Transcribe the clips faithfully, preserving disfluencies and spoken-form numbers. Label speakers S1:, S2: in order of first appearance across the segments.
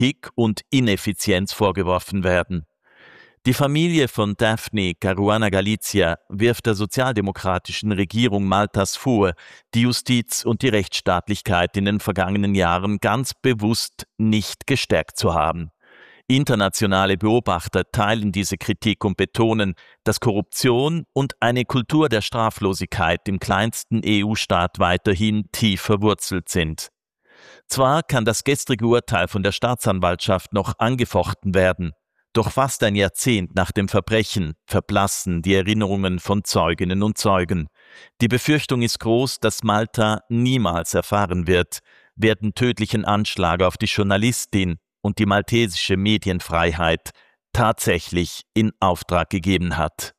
S1: Politik und Ineffizienz vorgeworfen werden. Die Familie von Daphne Caruana Galizia wirft der sozialdemokratischen Regierung Maltas vor, die Justiz und die Rechtsstaatlichkeit in den vergangenen Jahren ganz bewusst nicht gestärkt zu haben. Internationale Beobachter teilen diese Kritik und betonen, dass Korruption und eine Kultur der Straflosigkeit im kleinsten E U-Staat weiterhin tief verwurzelt sind. Zwar kann das gestrige Urteil von der Staatsanwaltschaft noch angefochten werden, doch fast ein Jahrzehnt nach dem Verbrechen verblassen die Erinnerungen von Zeuginnen und Zeugen. Die Befürchtung ist groß, dass Malta niemals erfahren wird, wer den tödlichen Anschlag auf die Journalistin und die maltesische Medienfreiheit tatsächlich in Auftrag gegeben hat.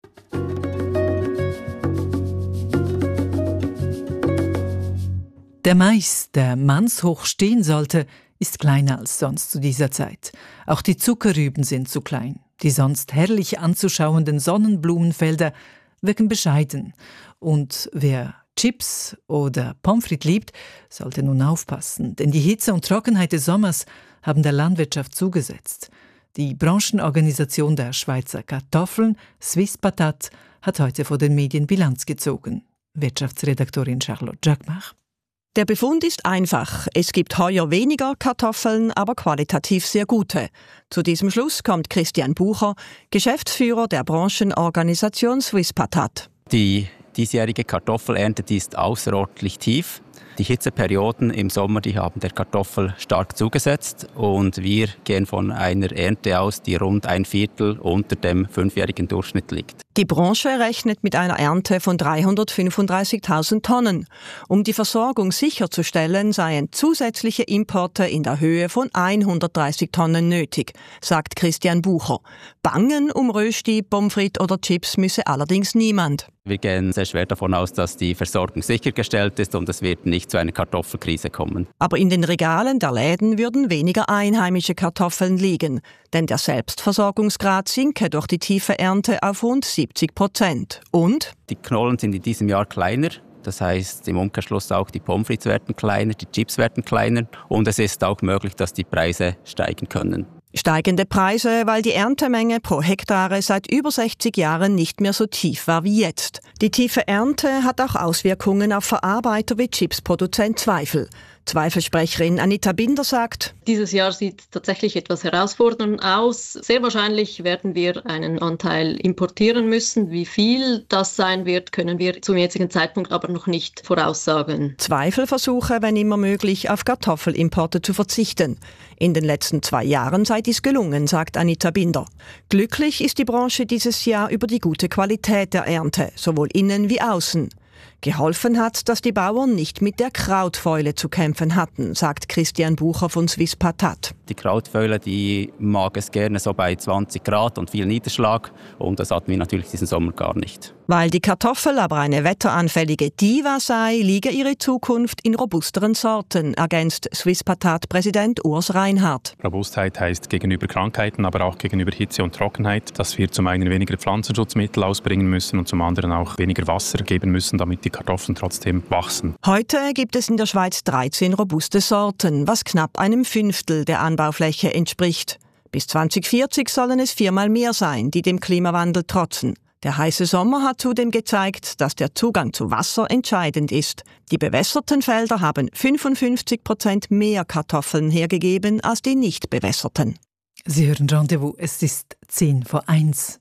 S2: Der Mais, der mannshoch stehen sollte, ist kleiner als sonst zu dieser Zeit. Auch die Zuckerrüben sind zu klein. Die sonst herrlich anzuschauenden Sonnenblumenfelder wirken bescheiden. Und wer Chips oder Pommes frites liebt, sollte nun aufpassen, denn die Hitze und Trockenheit des Sommers haben der Landwirtschaft zugesetzt. Die Branchenorganisation der Schweizer Kartoffeln, Swiss Patat, hat heute vor den Medien Bilanz gezogen. Wirtschaftsredaktorin Charlotte Jacquemart.
S3: Der Befund ist einfach. Es gibt heuer weniger Kartoffeln, aber qualitativ sehr gute. Zu diesem Schluss kommt Christian Bucher, Geschäftsführer der Branchenorganisation Swiss Patat.
S4: Die diesjährige Kartoffelernte die ist außerordentlich tief. Die Hitzeperioden im Sommer die haben der Kartoffel stark zugesetzt und wir gehen von einer Ernte aus, die rund ein Viertel unter dem fünfjährigen Durchschnitt liegt.
S3: Die Branche rechnet mit einer Ernte von dreihundertfünfunddreißigtausend Tonnen. Um die Versorgung sicherzustellen, seien zusätzliche Importe in der Höhe von hundertdreißig Tonnen nötig, sagt Christian Bucher. Bangen um Rösti, Pommes frites oder Chips müsse allerdings niemand.
S4: Wir gehen sehr schwer davon aus, dass die Versorgung sichergestellt ist und es wird nicht zu einer Kartoffelkrise kommen.
S3: Aber in den Regalen der Läden würden weniger einheimische Kartoffeln liegen, denn der Selbstversorgungsgrad sinke durch die tiefe Ernte auf rund siebzig Prozent. Und?
S4: Die Knollen sind in diesem Jahr kleiner. Das heißt im Umkehrschluss auch, die Pommes frites werden kleiner, die Chips werden kleiner und es ist auch möglich, dass die Preise steigen können.
S3: Steigende Preise, weil die Erntemenge pro Hektare seit über sechzig Jahren nicht mehr so tief war wie jetzt. Die tiefe Ernte hat auch Auswirkungen auf Verarbeiter wie Chipsproduzent Zweifel. Zweifelsprecherin Anita Binder sagt:
S5: Dieses Jahr sieht tatsächlich etwas herausfordernd aus. Sehr wahrscheinlich werden wir einen Anteil importieren müssen. Wie viel das sein wird, können wir zum jetzigen Zeitpunkt aber noch nicht voraussagen.
S3: Zweifel versuche, wenn immer möglich, auf Kartoffelimporte zu verzichten. In den letzten zwei Jahren sei dies gelungen, sagt Anita Binder. Glücklich ist die Branche dieses Jahr über die gute Qualität der Ernte, sowohl innen wie außen. Geholfen hat, dass die Bauern nicht mit der Krautfäule zu kämpfen hatten, sagt Christian Bucher von Swiss Patat.
S4: Die Krautfäule, die mag es gerne so bei zwanzig Grad und viel Niederschlag und das hatten wir natürlich diesen Sommer gar nicht.
S3: Weil die Kartoffel aber eine wetteranfällige Diva sei, liege ihre Zukunft in robusteren Sorten, ergänzt Swiss Patat-Präsident Urs Reinhardt.
S6: Robustheit heißt gegenüber Krankheiten, aber auch gegenüber Hitze und Trockenheit, dass wir zum einen weniger Pflanzenschutzmittel ausbringen müssen und zum anderen auch weniger Wasser geben müssen, damit die Kartoffeln trotzdem wachsen.
S3: Heute gibt es in der Schweiz dreizehn robuste Sorten, was knapp einem Fünftel der Anbaufläche entspricht. Bis zwanzig vierzig sollen es viermal mehr sein, die dem Klimawandel trotzen. Der heiße Sommer hat zudem gezeigt, dass der Zugang zu Wasser entscheidend ist. Die bewässerten Felder haben fünfundfünfzig Prozent mehr Kartoffeln hergegeben als die nicht bewässerten.
S2: Sie hören Rendezvous, es ist zehn vor eins.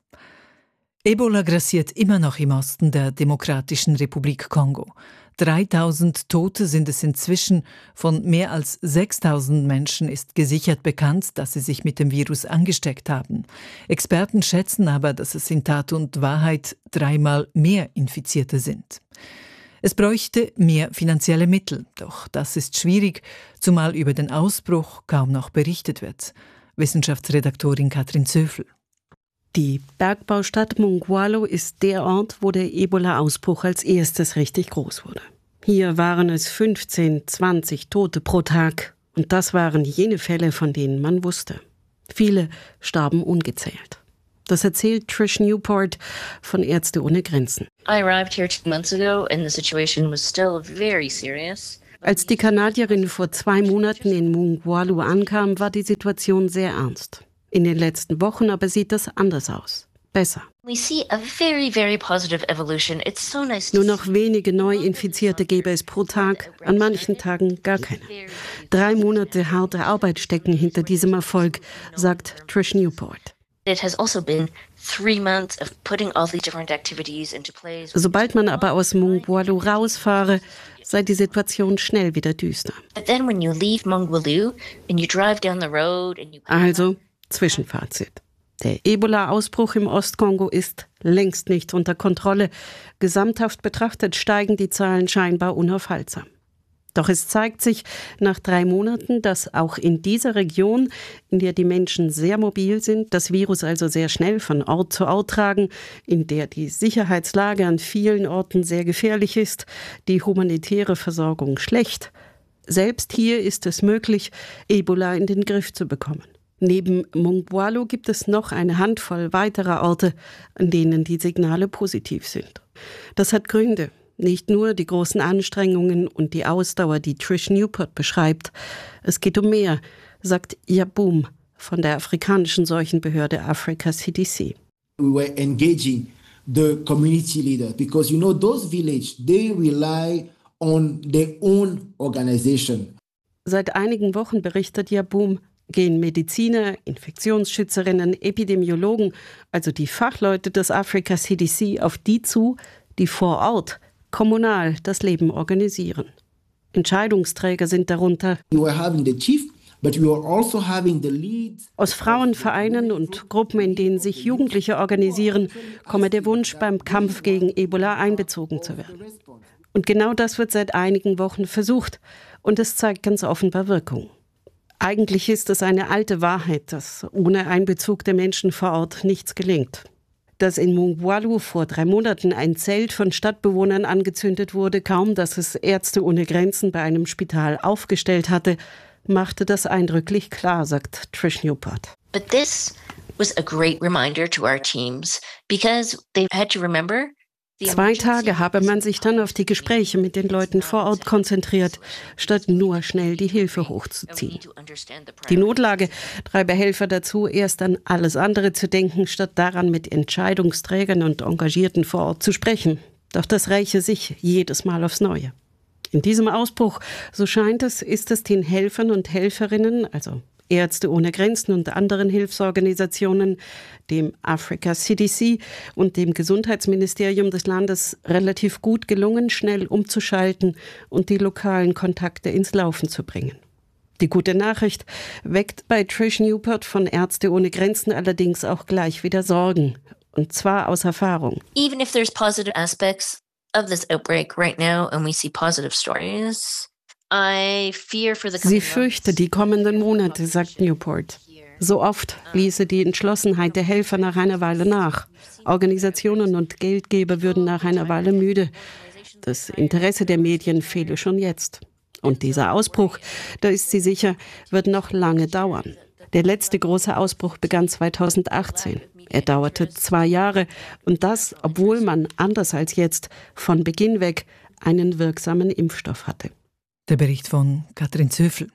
S2: Ebola grassiert immer noch im Osten der Demokratischen Republik Kongo. dreitausend Tote sind es inzwischen. Von mehr als sechstausend Menschen ist gesichert bekannt, dass sie sich mit dem Virus angesteckt haben. Experten schätzen aber, dass es in Tat und Wahrheit dreimal mehr Infizierte sind. Es bräuchte mehr finanzielle Mittel, doch das ist schwierig, zumal über den Ausbruch kaum noch berichtet wird. Wissenschaftsredaktorin Katrin Zöfel.
S7: Die Bergbaustadt Mungwalu ist der Ort, wo der Ebola-Ausbruch als erstes richtig groß wurde. Hier waren es fünfzehn, zwanzig Tote pro Tag. Und das waren jene Fälle, von denen man wusste. Viele starben ungezählt. Das erzählt Trish Newport von Ärzte ohne Grenzen.
S8: I arrived here two months ago and the situation was still very serious.
S7: Als die Kanadierin vor zwei Monaten in Mungwalu ankam, war die Situation sehr ernst. In den letzten Wochen aber sieht das anders aus. Besser.
S8: Very, very so nice.
S7: Nur noch wenige Neuinfizierte gäbe es pro Tag, an manchen Tagen gar keine. Drei Monate harte Arbeit stecken hinter diesem Erfolg, sagt Trish Newport.
S8: It has also been three months of putting all these different activities into place.
S7: Sobald man aber aus Mungwalu rausfahre, sei die Situation schnell wieder düster.
S8: But then when you leave Mungwalu and you drive down the road and you
S7: Also, Zwischenfazit. Der Ebola-Ausbruch im Ostkongo ist längst nicht unter Kontrolle. Gesamthaft betrachtet steigen die Zahlen scheinbar unaufhaltsam. Doch es zeigt sich nach drei Monaten, dass auch in dieser Region, in der die Menschen sehr mobil sind, das Virus also sehr schnell von Ort zu Ort tragen, in der die Sicherheitslage an vielen Orten sehr gefährlich ist, die humanitäre Versorgung schlecht. Selbst hier ist es möglich, Ebola in den Griff zu bekommen. Neben Mungwalu gibt es noch eine Handvoll weiterer Orte, an denen die Signale positiv sind. Das hat Gründe. Nicht nur die großen Anstrengungen und die Ausdauer, die Trish Newport beschreibt. Es geht um mehr, sagt Yabum von der afrikanischen Seuchenbehörde Africa C D C.
S9: We were engaging the community leader because you know those villages, they rely on their own organization.
S7: Seit einigen Wochen, berichtet Yabum, gehen Mediziner, Infektionsschützerinnen, Epidemiologen, also die Fachleute des Africa C D C, auf die zu, die vor Ort kommunal das Leben organisieren. Entscheidungsträger sind darunter aus Frauenvereinen und Gruppen, in denen sich Jugendliche organisieren, komme der Wunsch, beim Kampf gegen Ebola einbezogen zu werden. Und genau das wird seit einigen Wochen versucht und es zeigt ganz offenbar Wirkung. Eigentlich ist es eine alte Wahrheit, dass ohne Einbezug der Menschen vor Ort nichts gelingt. Dass in Mungwalu vor drei Monaten ein Zelt von Stadtbewohnern angezündet wurde, kaum dass es Ärzte ohne Grenzen bei einem Spital aufgestellt hatte, machte das eindrücklich klar, sagt Trish Newport.
S8: But this was a great reminder to our teams because they had to remember.
S7: Zwei Tage habe man sich dann auf die Gespräche mit den Leuten vor Ort konzentriert, statt nur schnell die Hilfe hochzuziehen. Die Notlage treibe Helfer dazu, erst an alles andere zu denken, statt daran, mit Entscheidungsträgern und Engagierten vor Ort zu sprechen. Doch das räche sich jedes Mal aufs Neue. In diesem Ausbruch, so scheint es, ist es den Helfern und Helferinnen, also Ärzte ohne Grenzen und anderen Hilfsorganisationen, dem Africa C D C und dem Gesundheitsministerium des Landes relativ gut gelungen, schnell umzuschalten und die lokalen Kontakte ins Laufen zu bringen. Die gute Nachricht weckt bei Trish Newport von Ärzte ohne Grenzen allerdings auch gleich wieder Sorgen, und zwar aus Erfahrung.
S8: Even if there's positive aspects of this outbreak right now and we see positive stories,
S7: Sie fürchte die kommenden Monate, sagt Newport. So oft ließe die Entschlossenheit der Helfer nach einer Weile nach. Organisationen und Geldgeber würden nach einer Weile müde. Das Interesse der Medien fehle schon jetzt. Und dieser Ausbruch, da ist sie sicher, wird noch lange dauern. Der letzte große Ausbruch begann zweitausendachtzehn. Er dauerte zwei Jahre und das, obwohl man, anders als jetzt, von Beginn weg einen wirksamen Impfstoff hatte.
S2: Der Bericht von Katrin Zöfel.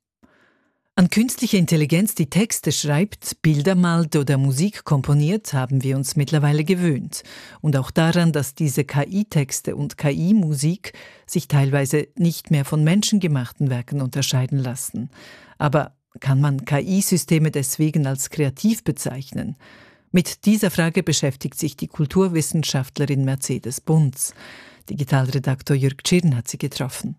S2: An künstliche Intelligenz, die Texte schreibt, Bilder malt oder Musik komponiert, haben wir uns mittlerweile gewöhnt. Und auch daran, dass diese K I-Texte und K I-Musik sich teilweise nicht mehr von menschengemachten Werken unterscheiden lassen. Aber kann man K I-Systeme deswegen als kreativ bezeichnen? Mit dieser Frage beschäftigt sich die Kulturwissenschaftlerin Mercedes Bunz. Digitalredaktor Jürg Tschirn hat sie getroffen.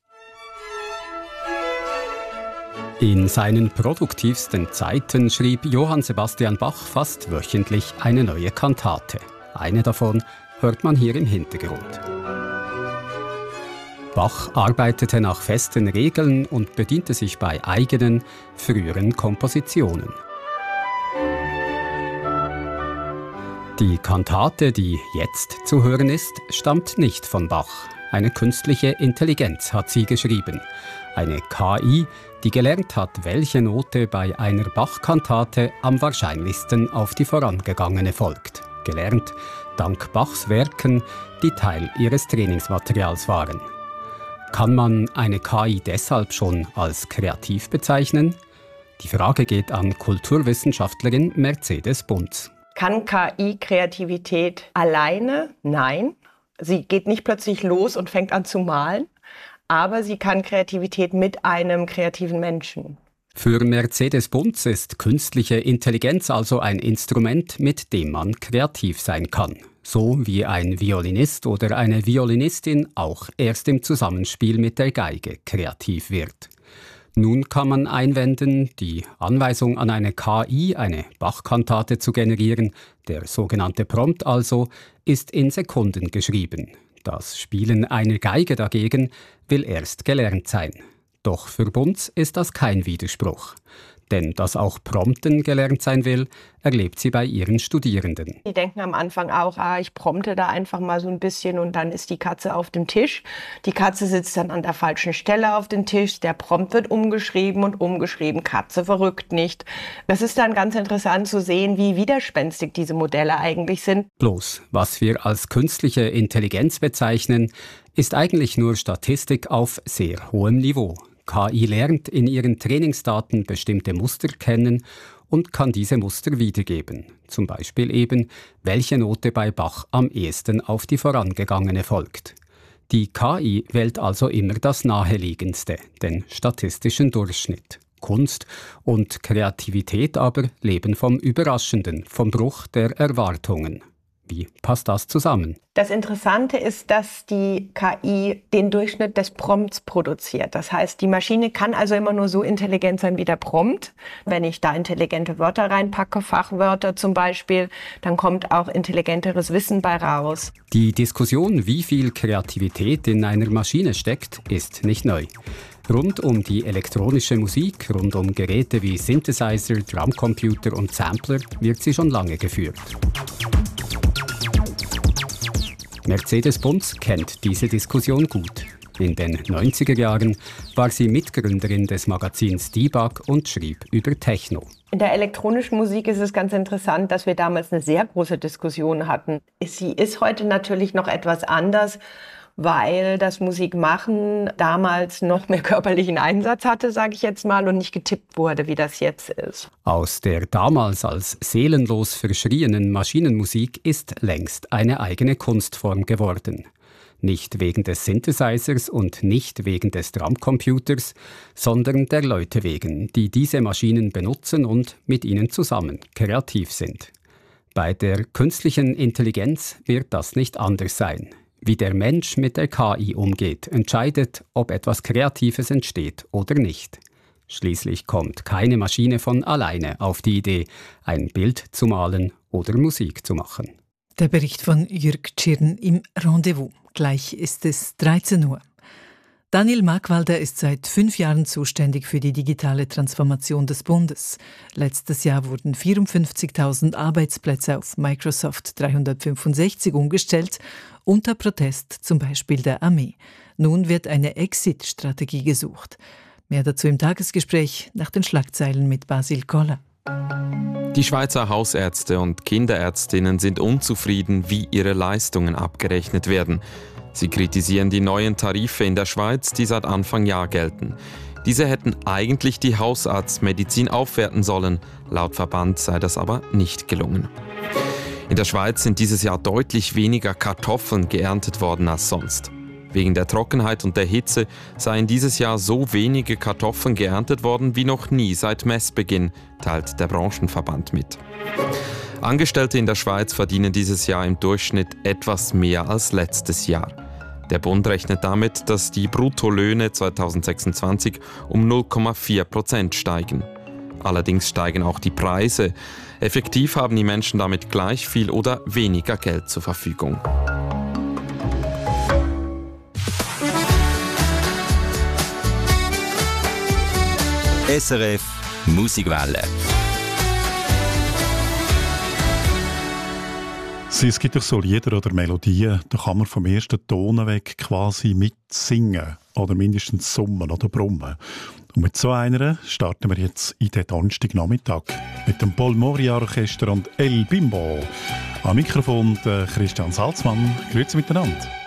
S10: In seinen produktivsten Zeiten schrieb Johann Sebastian Bach fast wöchentlich eine neue Kantate. Eine davon hört man hier im Hintergrund. Bach arbeitete nach festen Regeln und bediente sich bei eigenen, früheren Kompositionen. Die Kantate, die jetzt zu hören ist, stammt nicht von Bach. Eine künstliche Intelligenz hat sie geschrieben. Eine K I, die gelernt hat, welche Note bei einer Bach-Kantate am wahrscheinlichsten auf die vorangegangene folgt. Gelernt dank Bachs Werken, die Teil ihres Trainingsmaterials waren. Kann man eine K I deshalb schon als kreativ bezeichnen? Die Frage geht an Kulturwissenschaftlerin Mercedes Bunz.
S11: Kann K I Kreativität alleine? Nein. Sie geht nicht plötzlich los und fängt an zu malen, aber sie kann Kreativität mit einem kreativen Menschen.
S10: Für Mercedes Bunz ist künstliche Intelligenz also ein Instrument, mit dem man kreativ sein kann. So wie ein Violinist oder eine Violinistin auch erst im Zusammenspiel mit der Geige kreativ wird. Nun kann man einwenden, die Anweisung an eine K I, eine Bach-Kantate zu generieren, der sogenannte Prompt also, ist in Sekunden geschrieben. Das Spielen einer Geige dagegen will erst gelernt sein. Doch für Bunz ist das kein Widerspruch. Denn dass auch Prompten gelernt sein will, erlebt sie bei ihren Studierenden.
S11: Die denken am Anfang auch, ah, ich prompte da einfach mal so ein bisschen und dann ist die Katze auf dem Tisch. Die Katze sitzt dann an der falschen Stelle auf dem Tisch, der Prompt wird umgeschrieben und umgeschrieben, Katze verrückt nicht. Das ist dann ganz interessant zu sehen, wie widerspenstig diese Modelle eigentlich sind.
S10: Bloß, was wir als künstliche Intelligenz bezeichnen, ist eigentlich nur Statistik auf sehr hohem Niveau. K I lernt in ihren Trainingsdaten bestimmte Muster kennen und kann diese Muster wiedergeben. Zum Beispiel eben, welche Note bei Bach am ehesten auf die vorangegangene folgt. Die K I wählt also immer das Naheliegendste, den statistischen Durchschnitt. Kunst und Kreativität aber leben vom Überraschenden, vom Bruch der Erwartungen. Wie passt das zusammen?
S11: Das Interessante ist, dass die K I den Durchschnitt des Prompts produziert. Das heißt, die Maschine kann also immer nur so intelligent sein wie der Prompt. Wenn ich da intelligente Wörter reinpacke, Fachwörter zum Beispiel, dann kommt auch intelligenteres Wissen bei raus.
S10: Die Diskussion, wie viel Kreativität in einer Maschine steckt, ist nicht neu. Rund um die elektronische Musik, rund um Geräte wie Synthesizer, Drumcomputer und Sampler wird sie schon lange geführt. Mercedes Bunz kennt diese Diskussion gut. In den neunziger Jahren war sie Mitgründerin des Magazins Debug und schrieb über Techno.
S11: In der elektronischen Musik ist es ganz interessant, dass wir damals eine sehr große Diskussion hatten. Sie ist heute natürlich noch etwas anders, weil das Musikmachen damals noch mehr körperlichen Einsatz hatte, sage ich jetzt mal, und nicht getippt wurde, wie das jetzt ist.
S10: Aus der damals als seelenlos verschrienen Maschinenmusik ist längst eine eigene Kunstform geworden. Nicht wegen des Synthesizers und nicht wegen des Drumcomputers, sondern der Leute wegen, die diese Maschinen benutzen und mit ihnen zusammen kreativ sind. Bei der künstlichen Intelligenz wird das nicht anders sein. Wie der Mensch mit der K I umgeht, entscheidet, ob etwas Kreatives entsteht oder nicht. Schließlich kommt keine Maschine von alleine auf die Idee, ein Bild zu malen oder Musik zu machen.
S2: Der Bericht von Jürg Tschirn im Rendezvous. Gleich ist es dreizehn Uhr. Daniel Markwalder ist seit fünf Jahren zuständig für die digitale Transformation des Bundes. Letztes Jahr wurden vierundfünfzigtausend Arbeitsplätze auf Microsoft dreihundertfünfundsechzig umgestellt, unter Protest zum Beispiel der Armee. Nun wird eine Exit-Strategie gesucht. Mehr dazu im Tagesgespräch nach den Schlagzeilen mit Basil Koller.
S12: Die Schweizer Hausärzte und Kinderärztinnen sind unzufrieden, wie ihre Leistungen abgerechnet werden. Sie kritisieren die neuen Tarife in der Schweiz, die seit Anfang Jahr gelten. Diese hätten eigentlich die Hausarztmedizin aufwerten sollen. Laut Verband sei das aber nicht gelungen. In der Schweiz sind dieses Jahr deutlich weniger Kartoffeln geerntet worden als sonst. Wegen der Trockenheit und der Hitze seien dieses Jahr so wenige Kartoffeln geerntet worden wie noch nie seit Messbeginn, teilt der Branchenverband mit. Angestellte in der Schweiz verdienen dieses Jahr im Durchschnitt etwas mehr als letztes Jahr. Der Bund rechnet damit, dass die Bruttolöhne zweitausendsechsundzwanzig um null Komma vier Prozent steigen. Allerdings steigen auch die Preise. Effektiv haben die Menschen damit gleich viel oder weniger Geld zur Verfügung.
S13: S R F Musikwelle.
S14: Es gibt doch so Lieder oder Melodien, da kann man vom ersten Ton weg quasi mitsingen oder mindestens summen oder brummen. Und mit so einer starten wir jetzt in den Donnerstagnachmittag mit dem Paul Moria Orchester und El Bimbo. Am Mikrofon der Christian Salzmann. Grüezi miteinander.